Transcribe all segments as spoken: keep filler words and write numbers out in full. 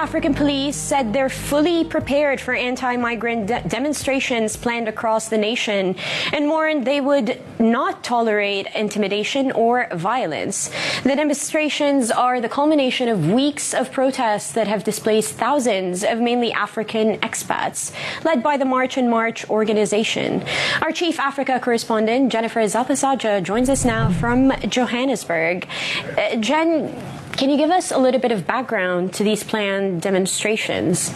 African police said they're fully prepared for anti-migrant de- demonstrations planned across the nation and warned they would not tolerate intimidation or violence. The demonstrations are the culmination of weeks of protests that have displaced thousands of mainly African expats, led by the March and March organization. Our Chief Africa correspondent, Jennifer Zalpasaja, joins us now from Johannesburg. Uh, Jen, can you give us a little bit of background to these planned demonstrations?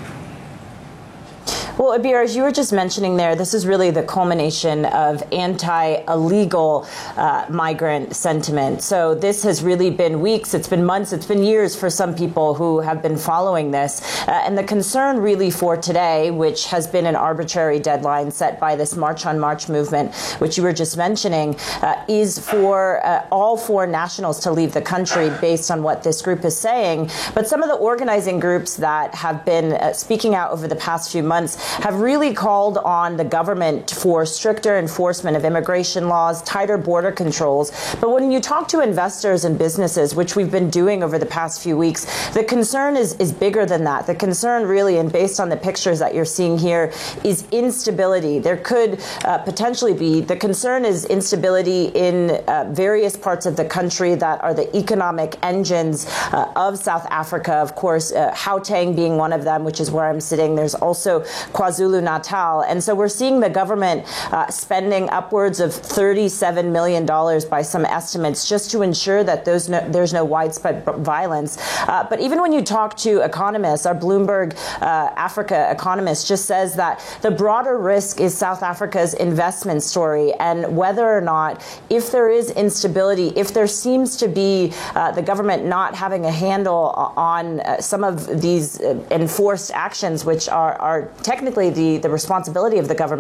Well, Abir, as you were just mentioning there, this is really the culmination of anti-illegal uh, migrant sentiment. So this has really been weeks, it's been months, it's been years for some people who have been following this. Uh, and the concern really for today, which has been an arbitrary deadline set by this March on March movement, which you were just mentioning, uh, is for uh, all foreign nationals to leave the country based on what this group is saying. But some of the organizing groups that have been uh, speaking out over the past few months have really called on the government for stricter enforcement of immigration laws, tighter border controls. But when you talk to investors and businesses, which we've been doing over the past few weeks, the concern is, is bigger than that. The concern really, and based on the pictures that you're seeing here, is instability. There could uh, potentially be, the concern is instability in uh, various parts of the country that are the economic engines uh, of South Africa. Of course, uh, Gauteng being one of them, which is where I'm sitting. There's also KwaZulu-Natal. And so we're seeing the government uh, spending upwards of thirty-seven million dollars by some estimates just to ensure that those no, there's no widespread violence. Uh, but even when you talk to economists, our Bloomberg uh, Africa economist just says that the broader risk is South Africa's investment story, and whether or not, if there is instability, if there seems to be uh, the government not having a handle on uh, some of these uh, enforced actions, which are, are technically the, the responsibility of the government.